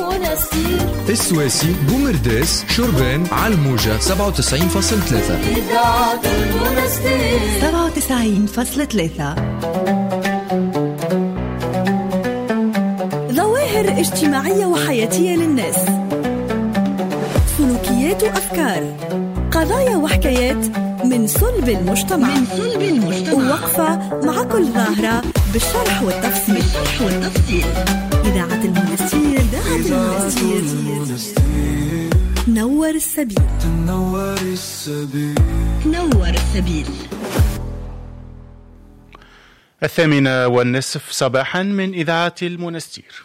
المنستير، السويسي، بومرداس، شربان، عالموجة 97.3. إذاعة المنستير 97.3. ظواهر اجتماعية وحياتية للناس، سلوكيات وأفكار، قضايا وحكايات من صلب المجتمع، ووقفة مع كل ظاهرة بالشرح والتفصيل. إذاعة المنستير، نور السبيل. نور السبيل. 8:30 صباحا من إذاعة المنستير.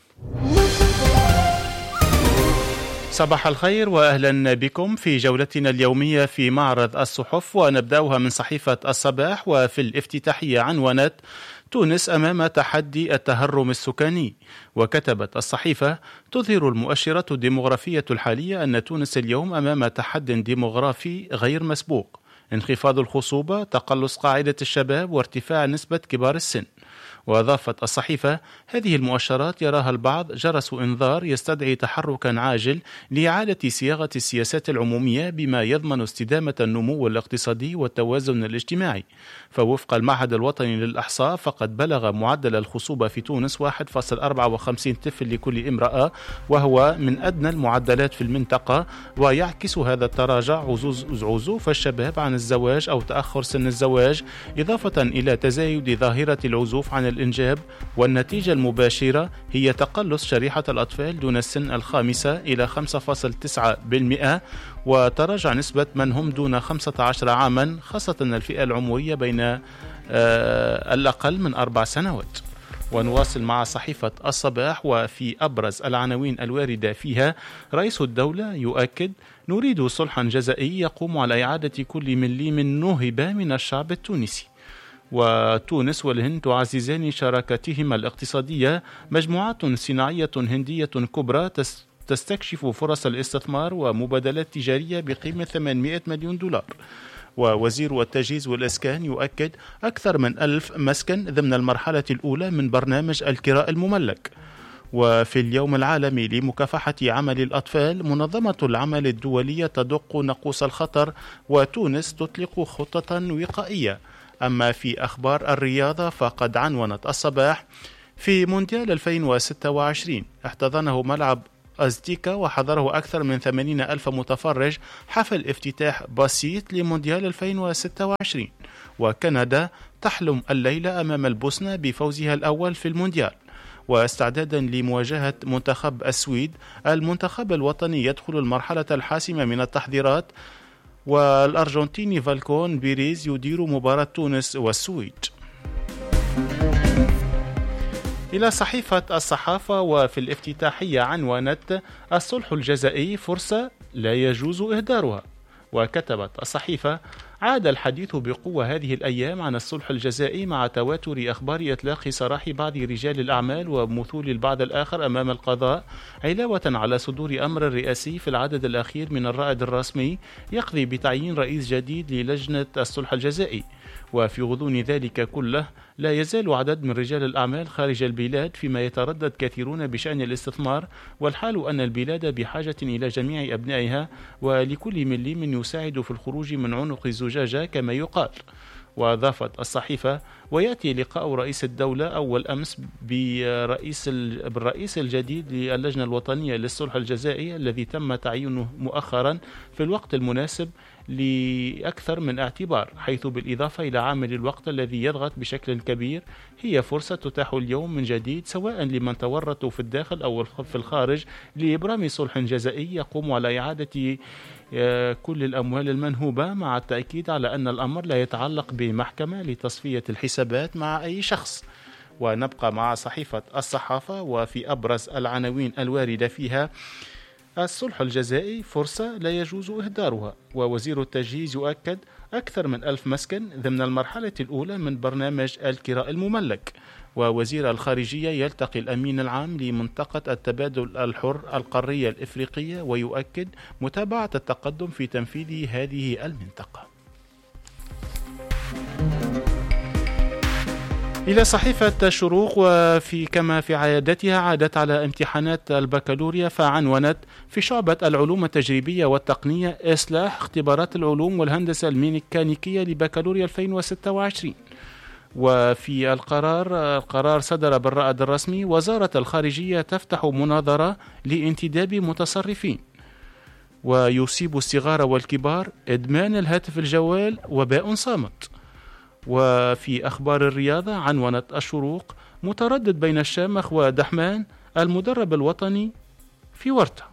صباح الخير وأهلا بكم في جولتنا اليومية في معرض الصحف، ونبدأها من صحيفة الصباح. وفي الافتتاحية عنونت: تونس أمام تحدي التهرم السكاني. وكتبت الصحيفة: تظهر المؤشرات الديمغرافية الحالية أن تونس اليوم أمام تحد ديمغرافي غير مسبوق: انخفاض الخصوبة، تقلص قاعدة الشباب، وارتفاع نسبة كبار السن. وأضافت الصحيفة: هذه المؤشرات يراها البعض جرس إنذار يستدعي تحركا عاجل لإعادة صياغة السياسات العمومية بما يضمن استدامة النمو الاقتصادي والتوازن الاجتماعي. فوفق المعهد الوطني للإحصاء فقد بلغ معدل الخصوبة في تونس 1.54 طفل لكل امرأة، وهو من أدنى المعدلات في المنطقة. ويعكس هذا التراجع عزوف الشباب عن الزواج أو تأخر سن الزواج، إضافة إلى تزايد ظاهرة العزوف عن الإنجاب. والنتيجة المباشرة هي تقلص شريحة الأطفال دون السن الخامسة إلى 5.9%، وتراجع نسبة من هم دون 15 عاما، خاصة الفئة العمرية بين الأقل من 4 سنوات. ونواصل مع صحيفة الصباح، وفي أبرز العناوين الواردة فيها: رئيس الدولة يؤكد: نريد صلحا جزائي يقوم على إعادة كل مليم نهب من الشعب التونسي. وتونس والهند تعززان شراكتهما الاقتصادية. مجموعات صناعية هندية كبرى تستكشف فرص الاستثمار ومبادلات تجارية بقيمة 800 مليون دولار. ووزير التجهيز والإسكان يؤكد: أكثر من 1000 مسكن ضمن المرحلة الأولى من برنامج الكراء المملك. وفي اليوم العالمي لمكافحة عمل الأطفال، منظمة العمل الدولية تدق ناقوس الخطر، وتونس تطلق خطة وقائية. أما في أخبار الرياضة فقد عنونت الصباح: في مونديال 2026 احتضنه ملعب أزتيكا وحضره أكثر من 80,000 متفرج، حفل افتتاح بسيط لمونديال 2026. وكندا تحلم الليلة أمام البوسنة بفوزها الأول في المونديال. واستعدادا لمواجهة منتخب السويد، المنتخب الوطني يدخل المرحلة الحاسمة من التحضيرات، والأرجنتيني فالكون بيريز يدير مباراة تونس والسويد. إلى صحيفة الصحافة، وفي الافتتاحية عنونت: الصلح الجزائي فرصة لا يجوز إهدارها. وكتبت الصحيفة: عاد الحديث بقوة هذه الأيام عن الصلح الجزائي مع تواتر أخبار إطلاق سراح بعض رجال الأعمال ومثول البعض الآخر أمام القضاء، علاوة على صدور أمر رئاسي في العدد الأخير من الرائد الرسمي يقضي بتعيين رئيس جديد للجنة الصلح الجزائي. وفي غضون ذلك كله لا يزال عدد من رجال الأعمال خارج البلاد، فيما يتردد كثيرون بشأن الاستثمار، والحال أن البلاد بحاجة إلى جميع أبنائها ولكل مليم يساعد في الخروج من عنق الزجاجة كما يقال. وأضافت الصحيفة: ويأتي لقاء رئيس الدولة أول أمس بالرئيس الجديد للجنة الوطنية للصلح الجزائي الذي تم تعيينه مؤخرا في الوقت المناسب لأكثر من اعتبار، حيث بالإضافة إلى عامل الوقت الذي يضغط بشكل كبير، هي فرصة تتاح اليوم من جديد سواء لمن تورطوا في الداخل أو في الخارج لإبرام صلح جزائي يقوم على إعادة كل الأموال المنهوبة، مع التأكيد على أن الأمر لا يتعلق بمحكمة لتصفية الحسابات مع أي شخص. ونبقى مع صحيفة الصحافة، وفي أبرز العناوين الواردة فيها: الصلح الجزائي فرصة لا يجوز إهدارها. ووزير التجهيز يؤكد: أكثر من 1000 مسكن ضمن المرحلة الأولى من برنامج الكراء المملك. ووزير الخارجية يلتقي الأمين العام لمنطقة التبادل الحر القارية الإفريقية، ويؤكد متابعة التقدم في تنفيذ هذه المنطقة. إلى صحيفة الشروق، وفي كما في عادتها عادت على امتحانات البكالوريا، فعنونت في شعبة العلوم التجريبية والتقنية إصلاح اختبارات العلوم والهندسة الميكانيكية لبكالوريا 2026. وفي القرار صدر بالرائد الرسمي: وزارة الخارجية تفتح مناظرة لانتداب متصرفين. ويصيب الصغار والكبار إدمان الهاتف الجوال وباء صامت. وفي أخبار الرياضة عنونت الشروق: متردد بين الشامخ ودحمان المدرب الوطني في ورطة.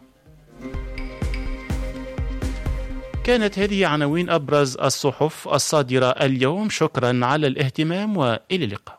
كانت هذه عناوين أبرز الصحف الصادرة اليوم. شكرا على الاهتمام وإلى اللقاء.